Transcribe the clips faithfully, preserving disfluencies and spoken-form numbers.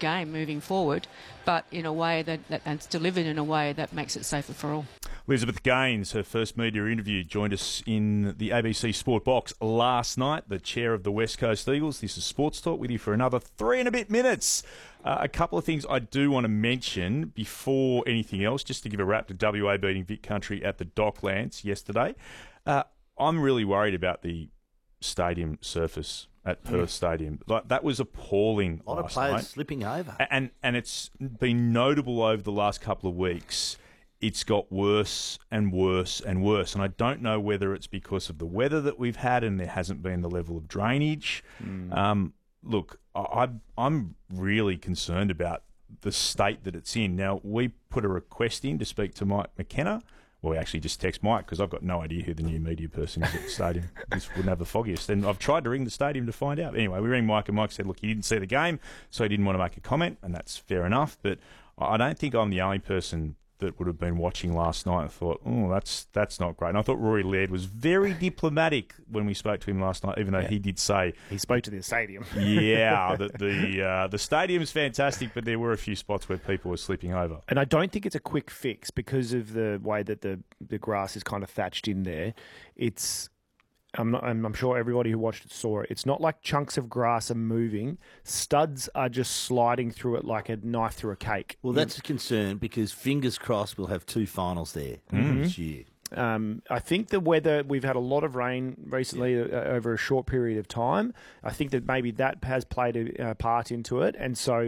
game moving forward, but in a way that, that and it's delivered in a way that makes it safer for all. Elizabeth Gaines, her first media interview, joined us in the A B C Sport Box last night, the chair of the West Coast Eagles. This is Sports Talk with you for another three and a bit minutes. Uh, a couple of things I do want to mention before anything else, just to give a wrap to W A beating Vic Country at the Docklands yesterday. Uh, I'm really worried about the stadium surface at Perth yeah. Stadium. Like, that was appalling. A lot of players night. slipping over. And, and it's been notable over the last couple of weeks. It's got worse and worse and worse. And I don't know whether it's because of the weather that we've had and there hasn't been the level of drainage. Mm. Um, look, I, I'm really concerned about the state that it's in. Now, we put a request in to speak to Mike McKenna. Well, we actually just text Mike because I've got no idea who the new media person is at the stadium. This wouldn't have the foggiest. And I've tried to ring the stadium to find out. Anyway, we rang Mike and Mike said, look, he didn't see the game, so he didn't want to make a comment, and that's fair enough. But I don't think I'm the only person that would have been watching last night and thought, oh, that's that's not great. And I thought Rory Laird was very diplomatic when we spoke to him last night, even though yeah. he did say... He spoke to the stadium. yeah, that the uh, the stadium's fantastic, but there were a few spots where people were slipping over. And I don't think it's a quick fix because of the way that the, the grass is kind of thatched in there. It's... I'm, not, I'm, I'm sure everybody who watched it saw it. It's not like chunks of grass are moving. Studs are just sliding through it like a knife through a cake. Well, that's a concern because fingers crossed we'll have two finals there mm-hmm. this year. Um, I think the weather, we've had a lot of rain recently yeah. uh, over a short period of time. I think that maybe that has played a uh, part into it. And so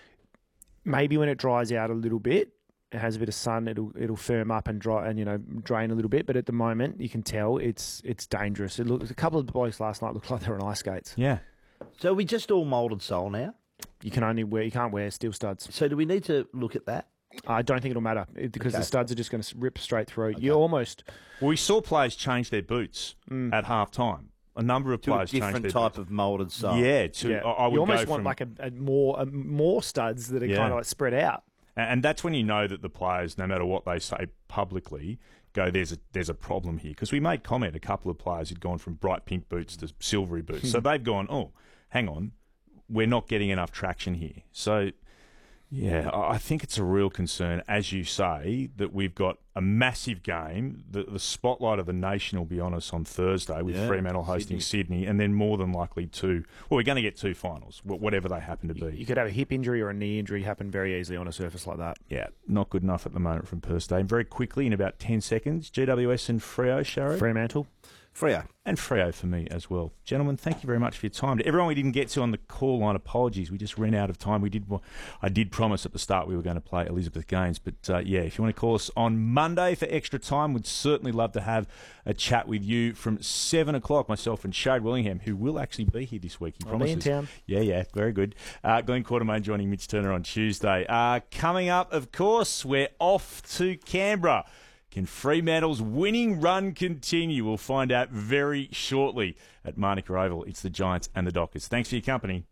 maybe when it dries out a little bit, it has a bit of sun, it'll it'll firm up and dry and you know drain a little bit. But at the moment, you can tell it's it's dangerous. It looks a couple of the boys last night looked like they were on ice skates. Yeah. So are we just all moulded sole now? You can only wear you can't wear steel studs. So do we need to look at that? I don't think it'll matter because okay. the studs are just going to rip straight through. Okay. You almost. Well, we saw players change their boots mm. at half time. A number of to players a different changed their type boots. of moulded sole. Yeah, to, yeah. I, I would you almost go want from, like a, a more a more studs that are yeah. kind of like spread out. And that's when you know that the players, no matter what they say publicly, go, there's a there's a problem here. Because we made comment, a couple of players had gone from bright pink boots to silvery boots. So they've gone, oh, hang on, we're not getting enough traction here. So, yeah, I think it's a real concern, as you say, that we've got a massive game. The, the spotlight of the nation will be on us on Thursday with yeah, Fremantle hosting Sydney. Sydney, and then more than likely two. Well, we're going to get two finals, whatever they happen to be. You could have a hip injury or a knee injury happen very easily on a surface like that. Yeah, not good enough at the moment from Perth Stadium. Very quickly, in about ten seconds, G W S and Freo, Sharo. Fremantle. Freo. And Freo for me as well. Gentlemen, thank you very much for your time. To everyone we didn't get to on the call line, apologies. We just ran out of time. We did. I did promise at the start we were going to play Elizabeth Gaines. But, uh, yeah, if you want to call us on Monday for extra time, we'd certainly love to have a chat with you from seven o'clock, myself and Shade Willingham, who will actually be here this week. He I'll be in town. Yeah, yeah, very good. Uh, Glenn Quartermain joining Mitch Turner on Tuesday. Uh, coming up, of course, we're off to Canberra. Can Fremantle's winning run continue? We'll find out very shortly at Manuka Oval. It's the Giants and the Dockers. Thanks for your company.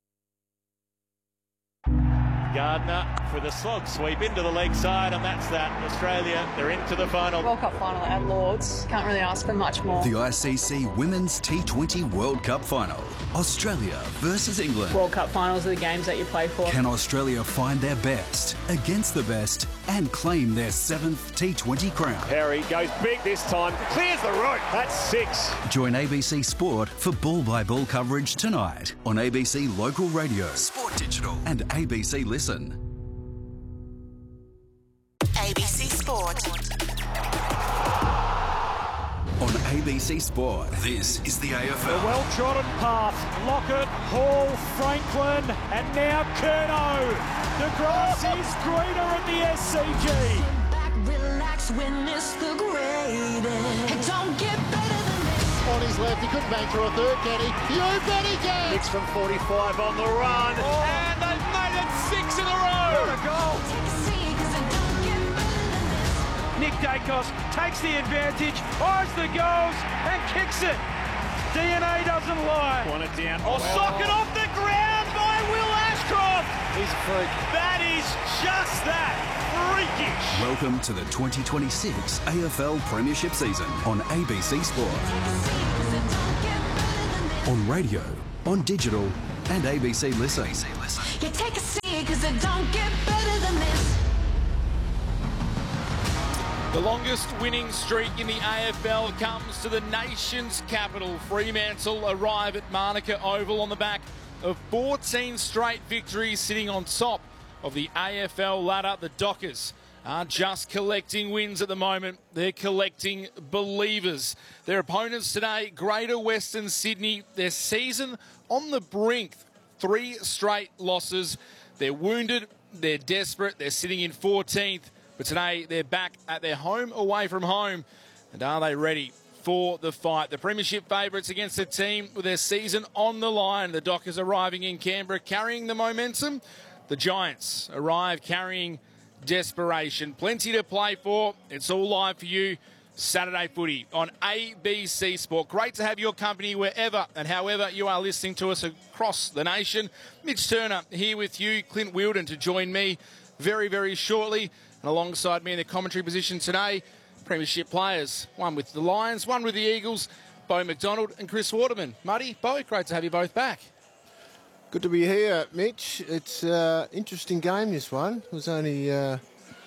Gardner for the slog sweep into the leg side, and that's that. Australia, they're into the final. World Cup final at Lords. Can't really ask for much more. The I C C Women's T twenty World Cup final. Australia versus England. World Cup finals are the games that you play for. Can Australia find their best against the best and claim their seventh T twenty crown? Perry goes big this time. Clears the route. That's six. Join A B C Sport for ball-by-ball coverage tonight on A B C Local Radio, Sport Digital and A B C Listen. A B C Sport. On A B C Sport, this is the A F L. The well-trodden path. Lockett, Hall, Franklin, and now Curnow. The grass is greener at the S C G. Sit back, relax, witness the greatest. It don't get better than this. On his left, he couldn't bang through a third, can he? You bet he can. It's from forty-five on the run. Oh. And they've made it six in a row. What a goal. Nick Dacos takes the advantage, eyes the goals, and kicks it. D N A doesn't lie. Want it down. Oh, oh. Socket off the ground by Will Ashcroft. He's a freak. That is just that. Freakish. Welcome to the twenty twenty-six A F L Premiership season on A B C Sport. On radio, on digital, and A B C Listen. You take a seat, me, cause it don't get better than this. The longest winning streak in the A F L comes to the nation's capital. Fremantle arrive at Manuka Oval on the back of fourteen straight victories, sitting on top of the A F L ladder. The Dockers aren't just collecting wins at the moment, they're collecting believers. Their opponents today, Greater Western Sydney, their season on the brink. Three straight losses. They're wounded, they're desperate, they're sitting in fourteenth. But today they're back at their home away from home. And are they ready for the fight? The premiership favourites against a team with their season on the line. The Dockers arriving in Canberra carrying the momentum. The Giants arrive carrying desperation. Plenty to play for. It's all live for you. Saturday footy on A B C Sport. Great to have your company wherever and however you are listening to us across the nation. Mitch Turner here with you. Clint Wilden to join me very, very shortly. And alongside me in the commentary position today, premiership players. One with the Lions, one with the Eagles, Bo McDonald and Chris Waterman. Muddy, Bo, great to have you both back. Good to be here, Mitch. It's an uh, interesting game, this one. It was only, uh,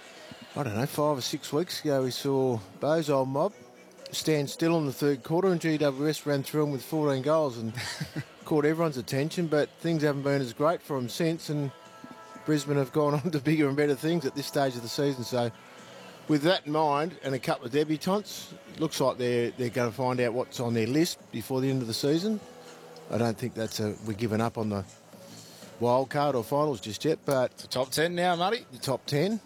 I don't know, five or six weeks ago we saw Bo's old mob stand still in the third quarter and G W S ran through them with fourteen goals and caught everyone's attention, but things haven't been as great for them since, and Brisbane have gone on to bigger and better things at this stage of the season. So with that in mind and a couple of debutants, it looks like they're, they're going to find out what's on their list before the end of the season. I don't think that's a, we're giving up on the wild card or finals just yet, but the top ten now, Muddy. The top ten.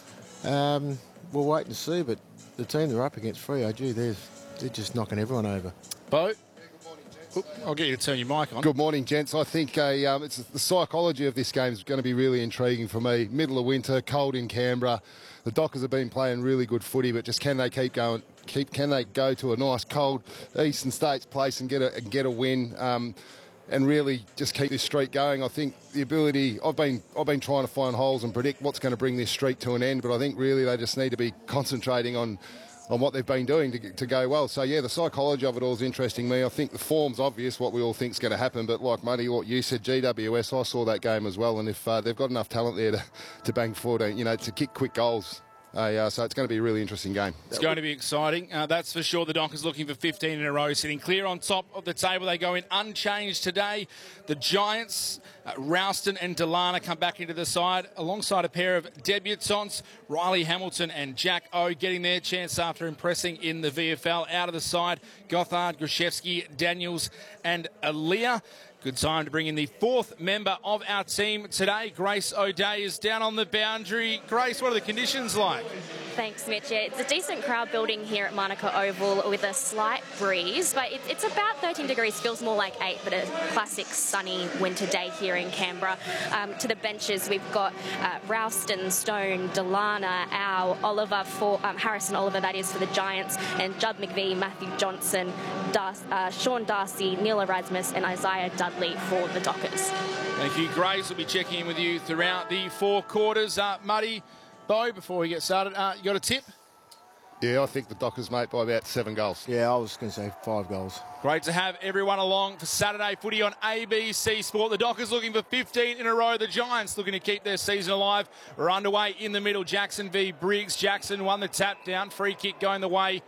Um, we'll wait and see, but the team they're up against, Freo, gee, they're, they're just knocking everyone over. Bo? Oop, I'll get you to turn your mic on. Good morning, gents. I think a, um, it's the psychology of this game is going to be really intriguing for me. Middle of winter, cold in Canberra. The Dockers have been playing really good footy, but just can they keep going? Keep can they go to a nice cold Eastern States place and get a and get a win? Um, and really just keep this streak going. I think the ability, I've been I've been trying to find holes and predict what's going to bring this streak to an end, but I think really they just need to be concentrating on on what they've been doing to, to go well. So, yeah, the psychology of it all is interesting me. I think the form's obvious, what we all think is going to happen, but like, Muddy, what you said, G W S, I saw that game as well, and if uh, they've got enough talent there to, to bang fourteen, you know, to kick quick goals, Uh, uh, so it's going to be a really interesting game. It's going to be exciting. Uh, that's for sure. The Dockers looking for fifteen in a row, sitting clear on top of the table. They go in unchanged today. The Giants, uh, Rouston and Delana come back into the side alongside a pair of debutants, Riley Hamilton and Jack O, getting their chance after impressing in the V F L. Out of the side, Gothard, Grushevsky, Daniels and Aaliyah. Good time to bring in the fourth member of our team today. Grace O'Day is down on the boundary. Grace, what are the conditions like? Thanks, Mitch. Yeah, it's a decent crowd building here at Manuka Oval with a slight breeze, but it, it's about thirteen degrees, feels more like eight, but a classic sunny winter day here in Canberra. Um, to the benches, we've got uh, Rouston, Stone, Delana, Ow, Oliver, for um, Harrison Oliver, that is for the Giants, and Judd McVie, Matthew Johnson, Dar- uh, Sean Darcy, Neil Erasmus, and Isaiah Dudley for the Dockers. Thank you, Grace. We'll be checking in with you throughout the four quarters. Uh, Muddy, Bo, before we get started, uh, you got a tip? Yeah, I think the Dockers, mate, by about seven goals. Yeah, I was going to say five goals. Great to have everyone along for Saturday footy on A B C Sport. The Dockers looking for fifteen in a row. The Giants looking to keep their season alive. We're underway in the middle. Jackson v Briggs. Jackson won the tap down. Free kick going the way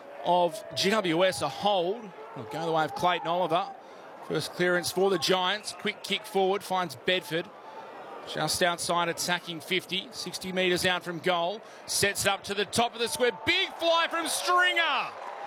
of G W S. A hold. Going the way of Clayton Oliver. First clearance for the Giants. Quick kick forward. Finds Bedford. Just outside attacking fifty. sixty metres out from goal. Sets it up to the top of the square. Big fly from Stringer.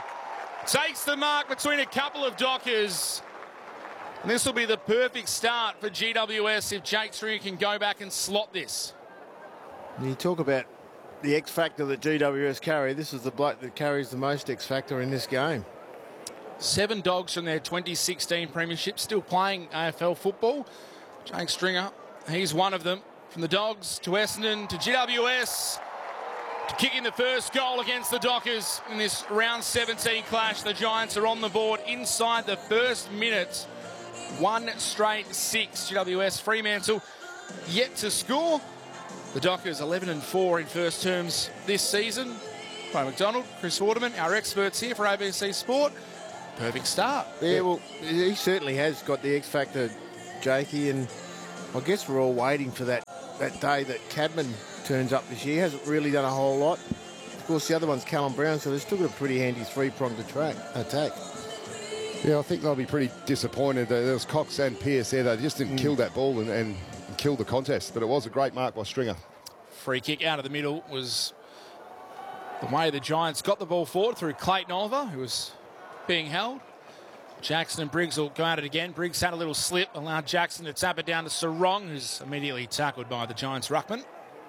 Takes the mark between a couple of Dockers. And this will be the perfect start for G W S if Jake Stringer can go back and slot this. You talk about the X factor that G W S carry. This is the bloke that carries the most X factor in this game. Seven Dogs from their twenty sixteen premiership, still playing A F L football. Jake Stringer, he's one of them. From the Dogs to Essendon to G W S to kick in the first goal against the Dockers in this round seventeen clash. The Giants are on the board inside the first minute. One straight six. G W S Fremantle yet to score. The Dockers eleven and four in first terms this season. Bo McDonald, Chris Waterman, our experts here for A B C Sport. Perfect start. Yeah, well, he certainly has got the X factor, Jakey, and I guess we're all waiting for that that day that Cadman turns up this year. Hasn't really done a whole lot. Of course, the other one's Callum Brown, so they've still got a pretty handy three-pronged attack. attack. Yeah, I think they'll be pretty disappointed. There was Cox and Pearce there. They just didn't mm. kill that ball and, and kill the contest. But it was a great mark by Stringer. Free kick out of the middle was the way the Giants got the ball forward through Clayton Oliver, who was being held. Jackson and Briggs will go at it again. Briggs had a little slip, allowed Jackson to tap it down to Sarong, who's immediately tackled by the Giants' ruckman.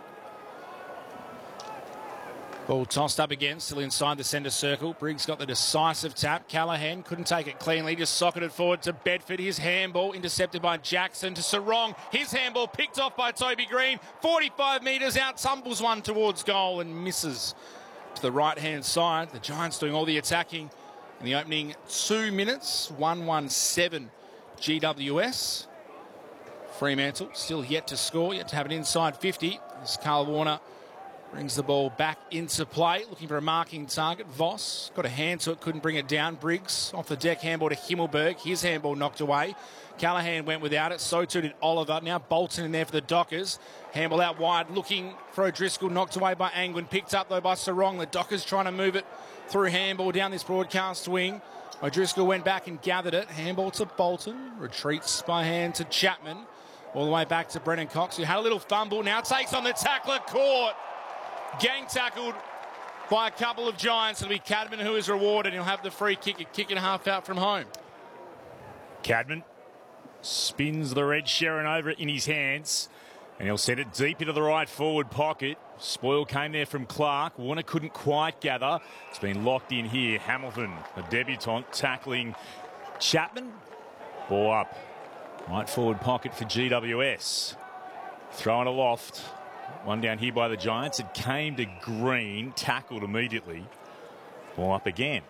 Ball tossed up again, still inside the centre circle. Briggs got the decisive tap. Callaghan couldn't take it cleanly, just socketed forward to Bedford. His handball intercepted by Jackson to Sarong. His handball picked off by Toby Green. forty-five metres out, tumbles one towards goal and misses to the right-hand side. The Giants doing all the attacking in the opening two minutes. one one seven G W S. Fremantle still yet to score, yet to have an inside fifty. As Carl Warner brings the ball back into play, looking for a marking target. Voss got a hand to it, couldn't bring it down. Briggs off the deck, handball to Himmelberg. His handball knocked away. Callaghan went without it, so too did Oliver. Now Bolton in there for the Dockers. Handball out wide, looking for O'Driscoll, knocked away by Angwin. Picked up though by Sarong. The Dockers trying to move it through handball down this broadcast wing. O'Driscoll went back and gathered it. Handball to Bolton. Retreats by hand to Chapman. All the way back to Brennan Cox, who had a little fumble. Now takes on the tackler, caught. Gang tackled by a couple of Giants. It'll be Cadman who is rewarded. He'll have the free kick, a kick and a half out from home. Cadman spins the red Sherrin over it in his hands, and he'll send it deep into the right forward pocket. Spoil came there from Clark. Warner couldn't quite gather. It's been locked in here. Hamilton, a debutant, tackling Chapman. Ball up. Right forward pocket for G W S. Throwing aloft. One down here by the Giants. It came to Green, tackled immediately. Ball up again.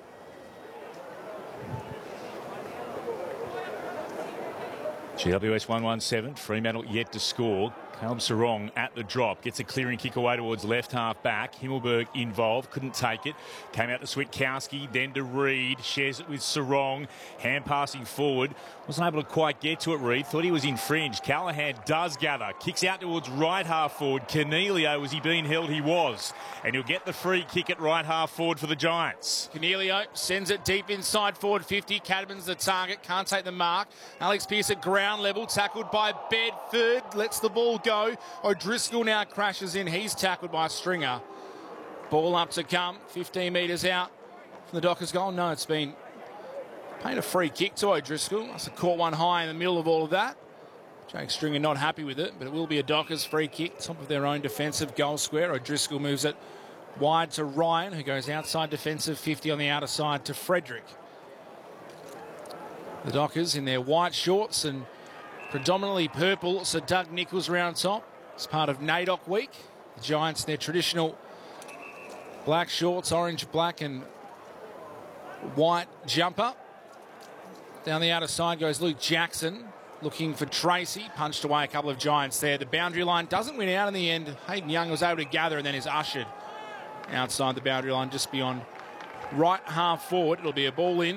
G W S one one seven. Fremantle yet to score. Caleb Sarong at the drop. Gets a clearing kick away towards left half back. Himmelberg involved. Couldn't take it. Came out to Switkowski. Then to Reid. Shares it with Sarong. Hand passing forward. Wasn't able to quite get to it, Reid. Thought he was infringed. Callaghan does gather. Kicks out towards right half forward. Cornelio, was he being held? He was. And he'll get the free kick at right half forward for the Giants. Cornelio sends it deep inside forward fifty. Cadman's the target. Can't take the mark. Alex Pearce at ground level. Tackled by Bedford. Lets the ball go. O'Driscoll now crashes in. He's tackled by Stringer. Ball up to come. fifteen metres out from the Dockers goal. No, it's been paid a free kick to O'Driscoll. That's a caught one high in the middle of all of that. Jake Stringer not happy with it, but it will be a Dockers free kick. Top of their own defensive goal square. O'Driscoll moves it wide to Ryan, who goes outside defensive fifty on the outer side to Frederick. The Dockers in their white shorts and predominantly purple, so Doug Nichols round top. It's part of NAIDOC week. The Giants in their traditional black shorts, orange, black and white jumper. Down the outer side goes Luke Jackson, looking for Tracy. Punched away a couple of Giants there. The boundary line doesn't win out in the end. Hayden Young was able to gather and then is ushered outside the boundary line just beyond right half forward. It'll be a ball in.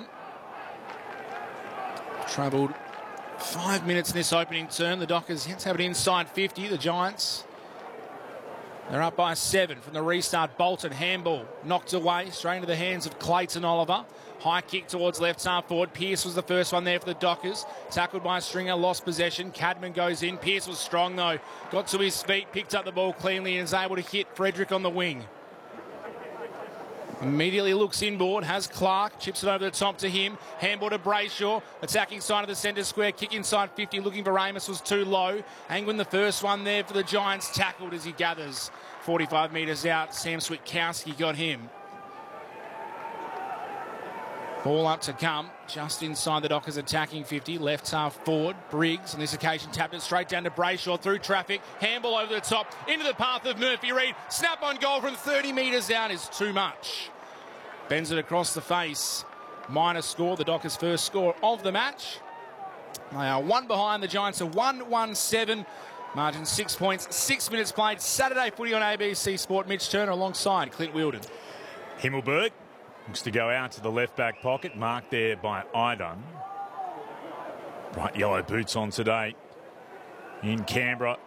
Travelled five minutes in this opening term. The Dockers have it inside fifty. The Giants, they're up by seven from the restart. Bolton, handball, knocked away, straight into the hands of Clayton Oliver. High kick towards left half forward. Pearce was the first one there for the Dockers. Tackled by Stringer, lost possession. Cadman goes in. Pearce was strong though. Got to his feet, picked up the ball cleanly and is able to hit Frederick on the wing. Immediately looks inboard, has Clark, chips it over the top to him. Handball to Brayshaw, attacking side of the centre square, kick inside fifty, looking for Amos, was too low. Angwin the first one there for the Giants, tackled as he gathers. forty-five metres out, Sam Switkowski got him. Ball up to come, just inside the Dockers attacking fifty, left half forward. Briggs, on this occasion, tapped it straight down to Brayshaw through traffic. Handball over the top, into the path of Murphy Reid. Snap on goal from thirty metres out is too much. Bends it across the face. Minor score, the Dockers' first score of the match. They are one behind. The Giants are one one seven. Margin six points, six minutes played. Saturday footy on A B C Sport. Mitch Turner alongside Clint Wheeldon. Himmelberg looks to go out to the left back pocket, marked there by Idun. Bright yellow boots on today in Canberra.